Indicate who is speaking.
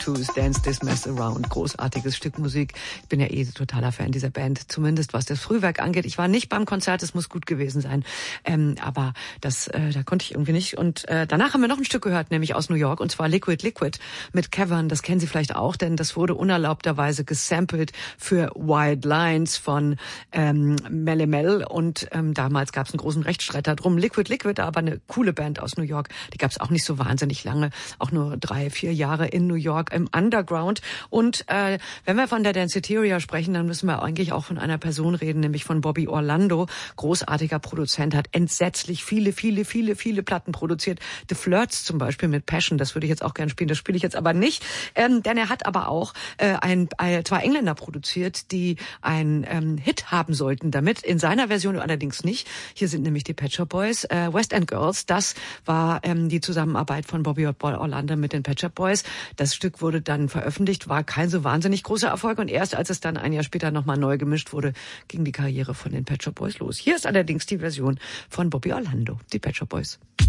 Speaker 1: U2's Dance This Mess Around. Großartiges Stück Musik. Ich bin ja totaler Fan dieser Band, zumindest was das Frühwerk angeht. Ich war nicht beim Konzert, es muss gut gewesen sein. Aber da konnte ich irgendwie nicht. Und danach haben wir noch ein Stück gehört, nämlich aus New York, und zwar Liquid Liquid mit Cavern. Das kennen Sie vielleicht auch, denn das wurde unerlaubterweise gesampelt für White Lines von Melle Mel. Und damals gab es einen großen Rechtsstreit darum. Liquid Liquid, aber eine coole Band aus New York. Die gab es auch nicht so wahnsinnig lange, auch nur 3-4 Jahre in New York im Underground. Und wenn wir von der Danceteria sprechen, dann müssen wir eigentlich auch von einer Person reden, nämlich von Bobby Orlando. Großartiger Produzent, hat entsetzlich viele Platten produziert. The Flirts zum Beispiel mit Passion, das würde ich jetzt auch gerne spielen, das spiele ich jetzt aber nicht. Denn er hat aber auch zwei Engländer produziert, die einen Hit haben sollten damit, in seiner Version allerdings nicht. Hier sind nämlich die Pet Shop Boys, West End Girls. Das war die Zusammenarbeit von Bobby Orlando mit den Pet Shop Boys. Das Stück wurde dann veröffentlicht, war kein so wahnsinnig großer Erfolg, und erst als es dann ein Jahr später nochmal neu gemischt wurde, ging die Karriere von den Pet Shop Boys los. Hier ist allerdings die Version von Bobby Orlando, die Pet Shop Boys.